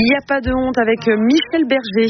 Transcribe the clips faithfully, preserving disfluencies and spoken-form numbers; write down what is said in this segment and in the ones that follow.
n'y a pas de honte avec Michel Berger.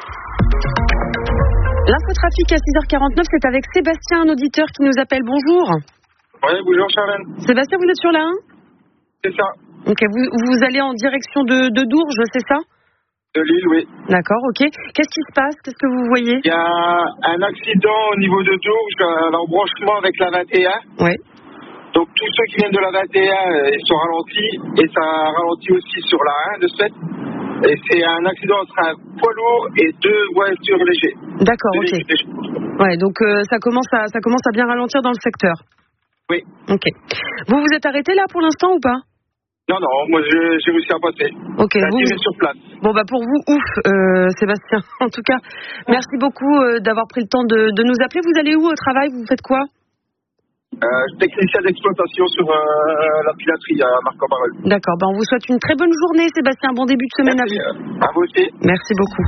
L'infotrafic à six heures quarante-neuf, c'est avec Sébastien, un auditeur qui nous appelle. Bonjour. Oui, bonjour Charlène. Sébastien, vous êtes sur la un ? C'est ça. Ok, vous, vous allez en direction de, de Dourges, c'est ça ? De Lille, oui. D'accord, ok. Qu'est-ce qui se passe ? Qu'est-ce que vous voyez ? Il y a un accident au niveau de Dourges, à l'embranchement avec la vingt et un. Oui. Donc tous ceux qui viennent de la vingt et un, ils sont ralentis, et ça ralentit aussi sur la un de ce fait. Et c'est un accident entre un poids lourd et deux voitures légères. D'accord, Deux ok. légers. Ouais, donc euh, ça commence à ça commence à bien ralentir dans le secteur. Oui. Ok. Vous vous êtes arrêté là pour l'instant ou pas ? Non, non, moi j'ai, j'ai réussi à passer. Ok. J'ai Vous... tiré sur place. Bon bah pour vous, ouf, euh, Sébastien. En tout cas, merci beaucoup euh, d'avoir pris le temps de, de nous appeler. Vous allez où au travail ? Vous faites quoi ? Euh, technicien d'exploitation sur euh, la pilaterie à Marc-en-Barœul. D'accord, ben on vous souhaite une très bonne journée, Sébastien. Bon début de semaine Merci, à vous. euh, à vous aussi. Merci beaucoup.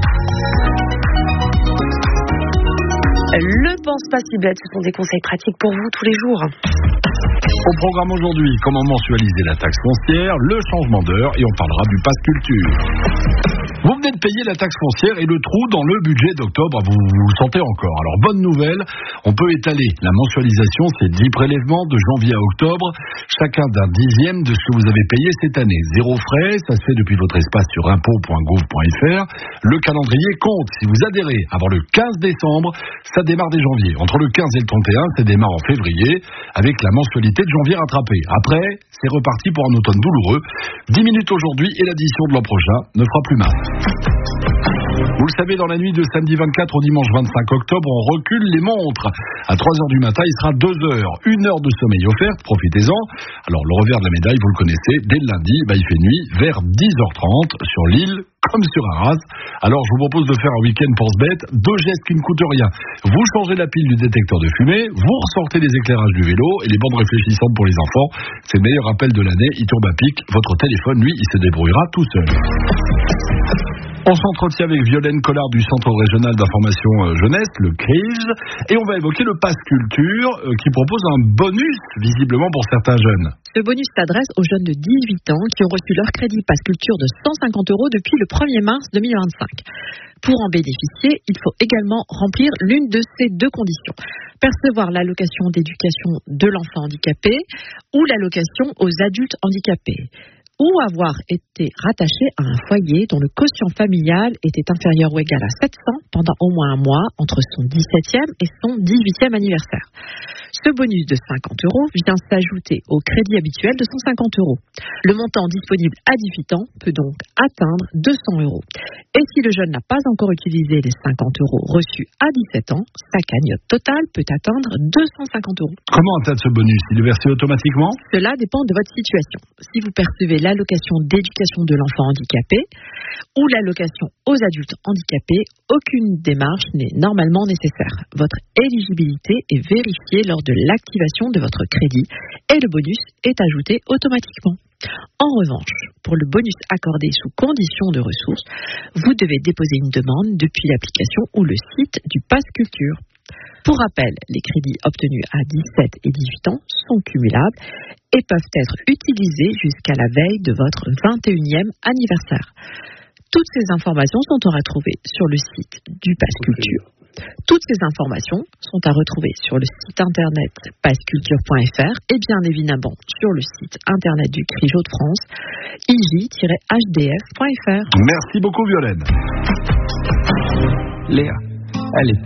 Le pense pas si bête, ce sont des conseils pratiques pour vous tous les jours. Au programme aujourd'hui, comment mensualiser la taxe foncière, le changement d'heure et on parlera du pass culture. Vous venez de payer la taxe foncière et le trou dans le budget d'octobre, vous vous sentez encore. Alors bonne nouvelle, on peut étaler la mensualisation, c'est dix prélèvements de janvier à octobre, chacun d'un dixième de ce que vous avez payé cette année. Zéro frais, ça se fait depuis votre espace sur impôts point gouv point fr. Le calendrier compte, si vous adhérez avant le quinze décembre, ça démarre dès janvier. Entre le quinze et le trente et un, ça démarre en février, avec la mensualité de janvier rattrapée. Après, c'est reparti pour un automne douloureux. dix minutes aujourd'hui et l'addition de l'an prochain ne fera plus mal. Vous le savez, dans la nuit de samedi vingt-quatre au dimanche vingt-cinq octobre, on recule les montres. À trois heures du matin, il sera deux heures. Une heure de sommeil offerte, profitez-en. Alors, le revers de la médaille, vous le connaissez, dès le lundi, bah, il fait nuit vers dix heures trente sur l'île comme sur Arras. Alors, je vous propose de faire un week-end pense bête. Deux gestes qui ne coûtent rien. Vous changez la pile du détecteur de fumée, vous ressortez les éclairages du vélo et les bandes réfléchissantes pour les enfants. C'est le meilleur appel de l'année. Il tourne à pic. Votre téléphone, lui, il se débrouillera tout seul. On s'entretient avec Violaine Collard du Centre Régional d'Information Jeunesse, le C R I J, et on va évoquer le Pass Culture euh, qui propose un bonus, visiblement pour certains jeunes. Ce bonus s'adresse aux jeunes de dix-huit ans qui ont reçu leur crédit Pass Culture de cent cinquante euros depuis le premier mars deux mille vingt-cinq. Pour en bénéficier, il faut également remplir l'une de ces deux conditions. Percevoir l'allocation d'éducation de l'enfant handicapé ou l'allocation aux adultes handicapés, ou avoir été rattaché à un foyer dont le quotient familial était inférieur ou égal à sept cents pendant au moins un mois entre son dix-septième et son dix-huitième anniversaire. Ce bonus de cinquante euros vient s'ajouter au crédit habituel de cent cinquante euros. Le montant disponible à dix-huit ans peut donc atteindre deux cents euros. Et si le jeune n'a pas encore utilisé les cinquante euros reçus à dix-sept ans, sa cagnotte totale peut atteindre deux cent cinquante euros. Comment atteindre ce bonus ? Il est versé automatiquement ? Cela dépend de votre situation. Si vous percevez l'allocation d'éducation de l'enfant handicapé ou l'allocation aux adultes handicapés, aucune démarche n'est normalement nécessaire. Votre éligibilité est vérifiée lors de l'activation de votre crédit et le bonus est ajouté automatiquement. En revanche, pour le bonus accordé sous condition de ressources, vous devez déposer une demande depuis l'application ou le site du Pass Culture. Pour rappel, les crédits obtenus à dix-sept et dix-huit ans sont cumulables et peuvent être utilisés jusqu'à la veille de votre vingt et unième anniversaire. Toutes ces informations sont à retrouver sur le site du Pass Culture. Toutes ces informations sont à retrouver sur le site internet pass culture point fr et bien évidemment sur le site internet du C R I J Hauts-de-France, i j tiret h d f point f r. Merci beaucoup Violaine. Léa, elle est